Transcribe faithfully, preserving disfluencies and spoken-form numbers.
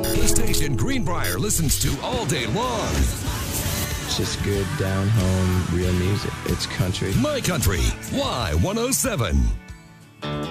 The station Greenbrier listens to all day long. It's just good, down-home, real music. It's country. My Country, Y one oh seven.